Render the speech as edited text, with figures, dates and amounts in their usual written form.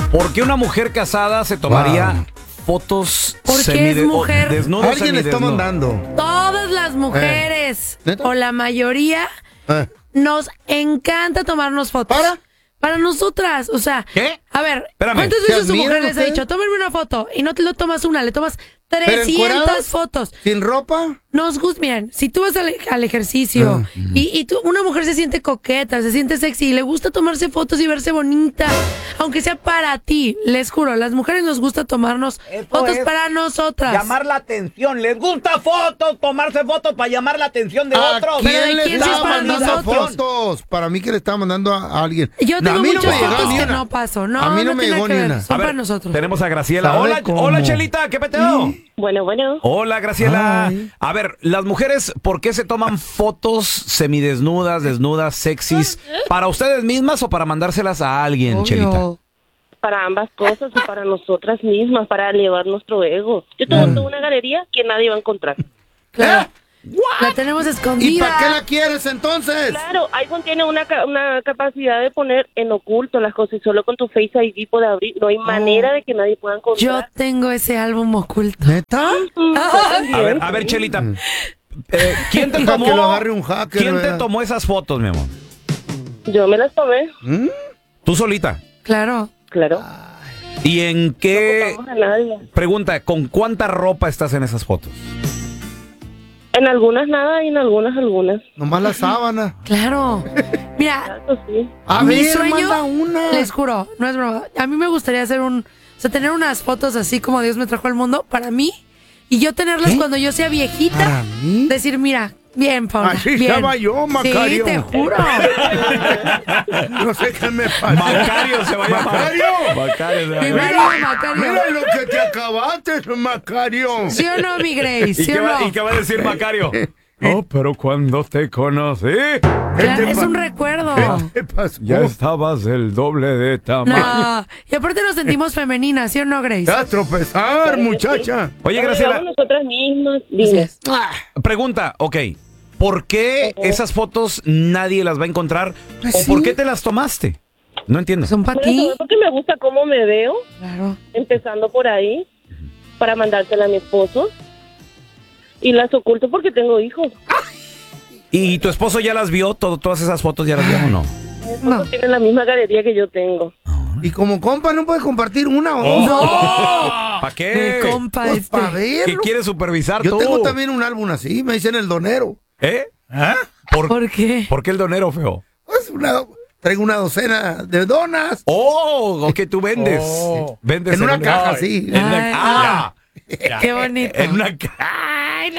¿Por qué una mujer casada se tomaría fotos Porque es mujer. desnudos? Alguien le está mandando. Todas las mujeres, ¿Neta? o la mayoría, nos encanta tomarnos fotos. Para nosotras, o sea. ¿Qué? A ver, Espérame. ¿cuántas veces su admiran mujer les ha ustedes? dicho, tómenme una foto? Y no te lo tomas una, le tomas 300 encueradas? fotos. ¿Sin ropa? Nos gusta, miren, si tú vas al ejercicio y una mujer se siente coqueta, se siente sexy y le gusta tomarse fotos y verse bonita, aunque sea para ti, les juro, las mujeres nos gusta tomarnos fotos para nosotras. Llamar la atención. Les gusta fotos, tomarse fotos para llamar la atención de otros. Pero ¿de ¿Quién le quién estaba es para mandando nosotros? fotos? Para mí que le estaba mandando a alguien. Yo No, tengo a mí no muchas me llegó fotos ni que una. no paso. No, A mí no me tiene llegó que ni ver, una. son A ver, para nosotros. tenemos a Graciela. ¿Sabe Hola, cómo? hola, Chelita, ¿qué peteo? Bueno. Hola, Graciela. Ay. A ver, las mujeres, ¿por qué se toman fotos semidesnudas, desnudas, sexys? ¿Para ustedes mismas o para mandárselas a alguien, Obvio. Chelita? Para ambas cosas y para nosotras mismas, para elevar nuestro ego. Yo tengo una galería que nadie va a encontrar. Claro. La tenemos escondida. ¿Y para qué la quieres entonces? Claro, iPhone tiene una capacidad de poner en oculto las cosas y solo con tu Face ID puede abrir. No hay manera de que nadie pueda Yo encontrar. tengo ese álbum oculto. ¿Neta? A ver, Chelita. ¿Quién te Para tomó? que lo agarre un hacker, ¿Quién te ¿verdad? tomó esas fotos, mi amor? Yo me las tomé, ¿Tú solita? Claro. claro. ¿Y en qué? No ocupamos a nadie. Pregunta, ¿con cuánta ropa estás en esas fotos? En algunas nada y en algunas. Nomás la sábana. Claro. Mira, Eso sí. A mi ver, sueño, manda una. les juro, no es broma. A mí me gustaría hacer o sea, tener unas fotos así como Dios me trajo al mundo para mí y yo tenerlas cuando yo sea viejita. ¿Para mí? Decir, mira, bien, Paula. Así bien. estaba yo, Macario. Sí, te juro. No sé qué me pasa. Macario se va a llamar. Macario. Macario se va a Mi llamar. marido, Macario. Mira lo que te acabaste, Macario. ¿Sí o no, mi Grace? ¿Y ¿Sí qué o no? va a decir Macario? Oh, pero cuando te conocí, Claro, es un recuerdo. ¿Qué pasó? ya estabas el doble de tamaño. No. Y aparte nos sentimos femeninas, ¿sí o no, Grace? A tropezar, muchacha. Oye, Nos Graciela, llevamos nosotras mismas. Así Dime. es. pregunta, ok. ¿Por qué esas fotos nadie las va a encontrar? Pues ¿O sí. por qué te las tomaste? No entiendo. Son para Bueno, ti. ¿sabes? Porque me gusta cómo me veo, Claro. empezando por ahí, para mandártela a mi esposo. Y las oculto porque tengo hijos. ¿Y tu esposo ya las vio? ¿Todas esas fotos ya las vio o no? Mi esposo tiene la misma galería que yo tengo. Y como compa no puedes compartir una o dos. ¿Para Mi qué? compa Pues para ¿Qué verlo. quieres supervisar Yo tú? tengo también un álbum así, me dicen el donero. ¿Eh? ¿Por qué? ¿Por qué el donero, feo? Pues traigo una docena de donas Oh, ok, tú vendes. Vendes en una un- caja así. En una, Ay, ah, Qué bonito. en una caja.